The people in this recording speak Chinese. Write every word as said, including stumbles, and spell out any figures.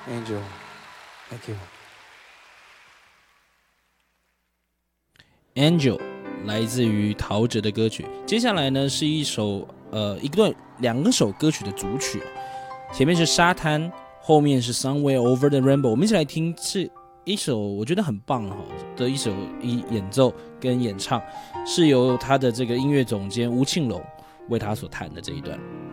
Angel，Thank you。Angel 来自于陶喆的歌曲。接下来呢是一首呃一段两个首歌曲的组曲，前面是沙滩，后面是 Somewhere Over the Rainbow。我们一起来听，是一首我觉得很棒的一首演奏跟演唱，是由他的这个音乐总监吴庆隆为他所弹的这一段。